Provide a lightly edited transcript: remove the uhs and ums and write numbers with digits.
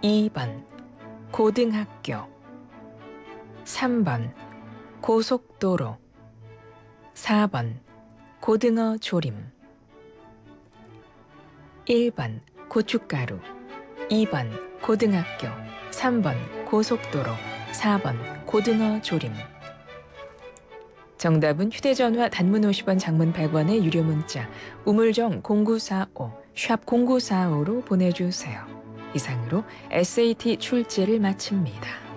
2번 고등학교 3번 고속도로 4번 고등어 조림 1번 고춧가루 2번 고등학교 3번 고속도로 4번 고등어 조림. 정답은 휴대전화 단문 50원 장문 100원의 유료 문자 우물정 0945 샵 0945로 보내주세요. 이상으로 SAT 출제를 마칩니다.